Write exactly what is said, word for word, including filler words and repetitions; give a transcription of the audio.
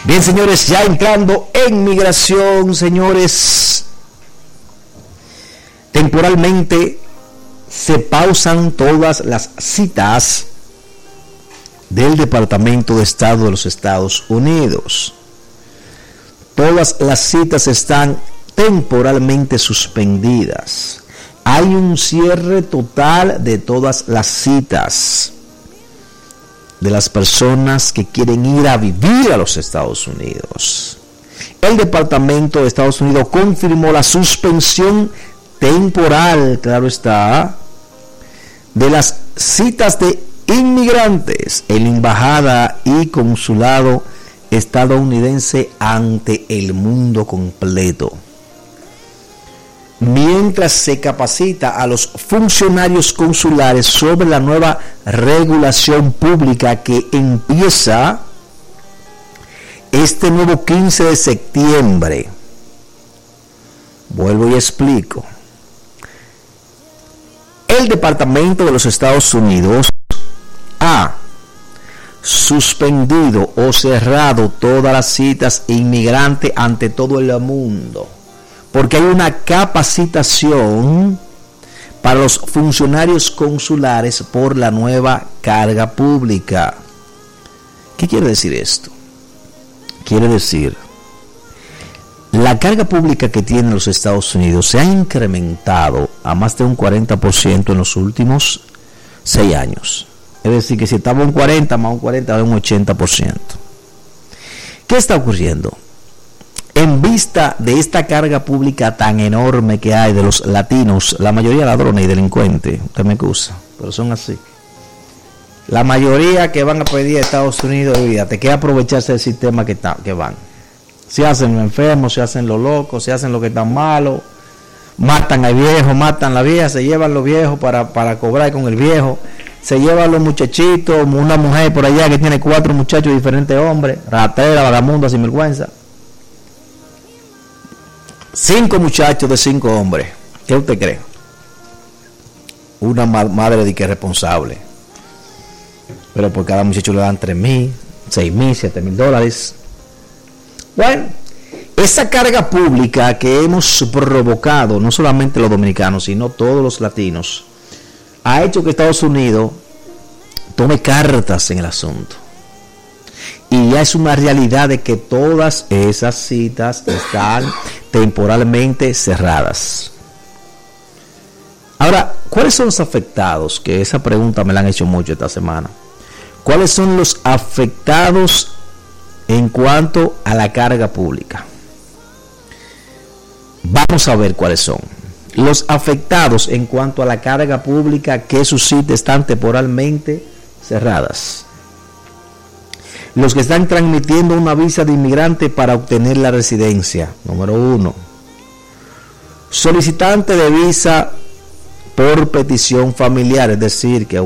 Bien, señores, ya entrando en migración, señores, temporalmente se pausan todas las citas del Departamento de Estado de los Estados Unidos. Todas las citas están temporalmente suspendidas. Hay un cierre total de todas las citas de las personas que quieren ir a vivir a los Estados Unidos. El Departamento de Estados Unidos confirmó la suspensión temporal, claro está, de las citas de inmigrantes en la embajada y consulado estadounidense ante el mundo completo, mientras se capacita a los funcionarios consulares sobre la nueva regulación pública que empieza este nuevo quince de septiembre. Vuelvo y explico. El Departamento de los Estados Unidos ha suspendido o cerrado todas las citas inmigrantes ante todo el mundo, porque hay una capacitación para los funcionarios consulares por la nueva carga pública. ¿Qué quiere decir esto? Quiere decir, la carga pública que tienen los Estados Unidos se ha incrementado a más de un cuarenta por ciento en los últimos seis años. Es decir, que si estaba un cuarenta más un cuarenta, un ochenta por ciento. ¿Qué está ocurriendo? En vista de esta carga pública tan enorme que hay de los latinos, la mayoría ladrones y delincuentes, usted me excusa, pero son así. La mayoría que van a pedir a Estados Unidos, olvídate, que aprovecharse del sistema que, está, que van. Se hacen los enfermos, se hacen los locos, se hacen los que están malos, matan al viejo, matan a la vieja, se llevan los viejos para, para cobrar con el viejo, se llevan los muchachitos, una mujer por allá que tiene cuatro muchachos de diferentes hombres, ratera, vagabunda, sinvergüenza. Cinco muchachos de cinco hombres. ¿Qué usted cree? Una ma- madre de que es responsable. Pero por cada muchacho le dan tres mil, seis mil, siete mil dólares. Bueno, esa carga pública que hemos provocado, no solamente los dominicanos, sino todos los latinos, ha hecho que Estados Unidos tome cartas en el asunto. Y ya es una realidad de que todas esas citas están temporalmente cerradas. Ahora, ¿cuáles son los afectados? Que esa pregunta me la han hecho mucho esta semana. ¿Cuáles son los afectados en cuanto a la carga pública? Vamos a ver cuáles son. Los afectados en cuanto a la carga pública que sus citas están temporalmente cerradas. Los que están transmitiendo una visa de inmigrante para obtener la residencia. Número uno. Solicitante de visa por petición familiar, es decir, que